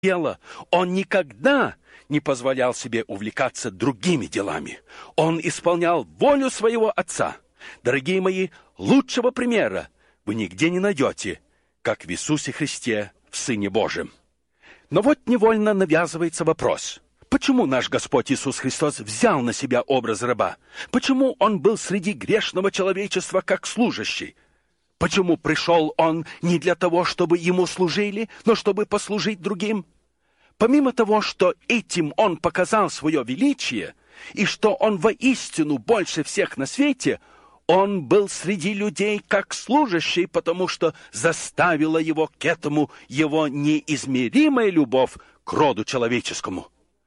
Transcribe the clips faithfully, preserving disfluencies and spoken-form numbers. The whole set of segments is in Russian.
дело. Он никогда не позволял себе увлекаться другими делами. Он исполнял волю своего Отца. Дорогие мои, лучшего примера вы нигде не найдете, как в Иисусе Христе, в Сыне Божьем. Но вот невольно навязывается вопрос: почему наш Господь Иисус Христос взял на себя образ раба? Почему Он был среди грешного человечества как служащий? Почему пришел Он не для того, чтобы Ему служили, но чтобы послужить другим? Помимо того, что этим Он показал свое величие, и что Он воистину больше всех на свете, Он был среди людей как служащий, потому что заставила Его к этому Его неизмеримая любовь к роду человеческому.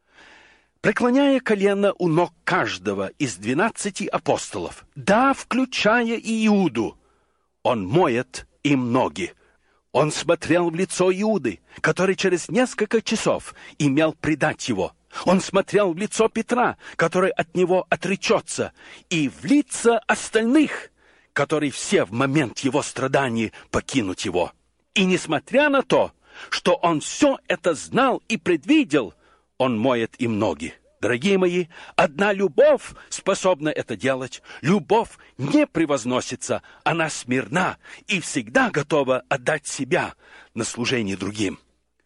Преклоняя колено у ног каждого из двенадцати апостолов, да, включая и Иуду, Он моет им ноги. Он смотрел в лицо Иуды, который через несколько часов имел предать его. Он смотрел в лицо Петра, который от него отречется, и в лица остальных, которые все в момент его страданий покинут его. И несмотря на то, что он все это знал и предвидел, он моет им ноги. Дорогие мои, одна любовь способна это делать. Любовь не превозносится, она смирна и всегда готова отдать себя на служение другим.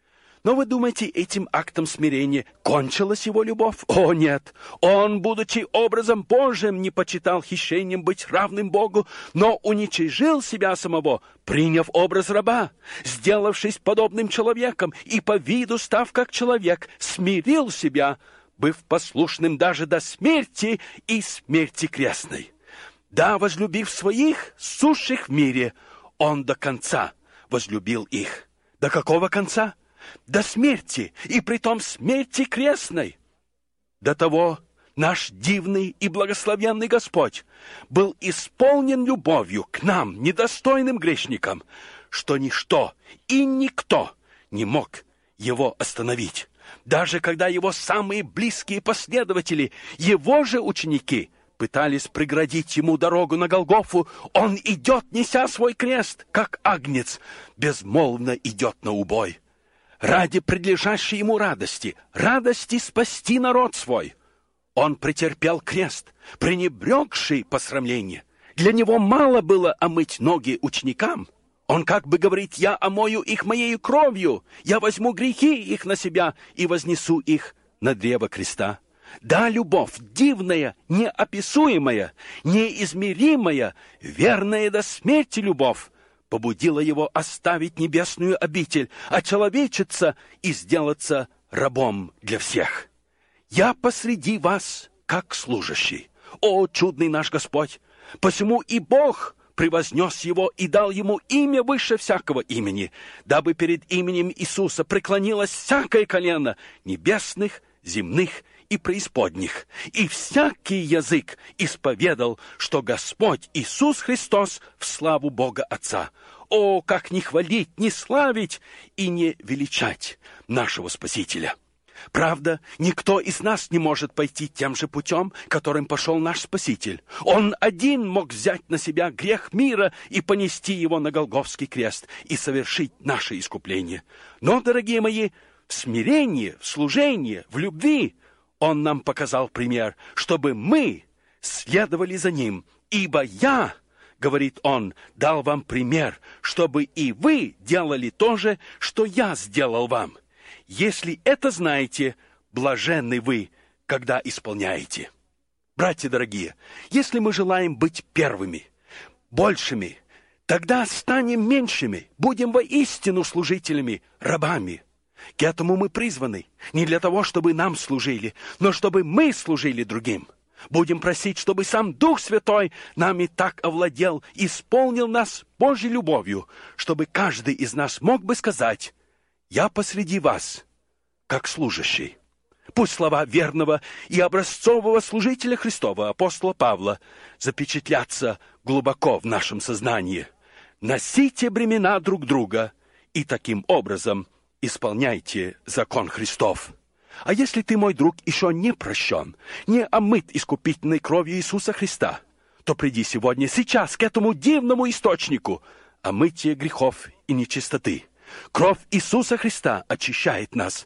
Но вы думаете, этим актом смирения кончилась его любовь? О, нет! Он, будучи образом Божьим, не почитал хищением быть равным Богу, но уничижил себя самого, приняв образ раба, сделавшись подобным человеком и по виду став как человек, смирил себя, быв послушным даже до смерти и смерти крестной. Да, возлюбив своих, сущих в мире, Он до конца возлюбил их. До какого конца? До смерти, и притом смерти крестной. До того наш дивный и благословенный Господь был исполнен любовью к нам, недостойным грешникам, что ничто и никто не мог Его остановить. Даже когда Его самые близкие последователи, Его же ученики, пытались преградить Ему дорогу на Голгофу, Он идет, неся свой крест, как агнец, безмолвно идет на убой. Ради предлежащей Ему радости, радости спасти народ свой, Он претерпел крест, пренебрегший посрамление. Для Него мало было омыть ноги ученикам. Он как бы говорит: я омою их моей кровью, я возьму грехи их на себя и вознесу их на древо креста. Да, любовь дивная, неописуемая, неизмеримая, верная до смерти любовь побудила Его оставить небесную обитель, очеловечиться и сделаться рабом для всех. Я посреди вас, как служащий. О, чудный наш Господь! Посему и Бог превознес Его и дал Ему имя выше всякого имени, дабы перед именем Иисуса преклонилось всякое колено небесных, земных и преисподних, и всякий язык исповедал, что Господь Иисус Христос в славу Бога Отца. О, как не хвалить, не славить и не величать нашего Спасителя! Правда, никто из нас не может пойти тем же путем, которым пошел наш Спаситель. Он один мог взять на себя грех мира и понести его на Голгофский крест и совершить наше искупление. Но, дорогие мои, в смирении, в служении, в любви Он нам показал пример, чтобы мы следовали за Ним. Ибо я, говорит Он, дал вам пример, чтобы и вы делали то же, что я сделал вам. Если это знаете, блаженны вы, когда исполняете. Братья дорогие, если мы желаем быть первыми, большими, тогда станем меньшими, будем воистину служителями, рабами. К этому мы призваны, не для того, чтобы нам служили, но чтобы мы служили другим. Будем просить, чтобы сам Дух Святой нами так овладел, исполнил нас Божьей любовью, чтобы каждый из нас мог бы сказать: «Я посреди вас, как служащий». Пусть слова верного и образцового служителя Христова, апостола Павла, запечатлятся глубоко в нашем сознании. Носите бремена друг друга и таким образом исполняйте закон Христов. А если ты, мой друг, еще не прощен, не омыт искупительной кровью Иисуса Христа, то приди сегодня, сейчас, к этому дивному источнику омытия грехов и нечистоты. Кровь Иисуса Христа очищает нас.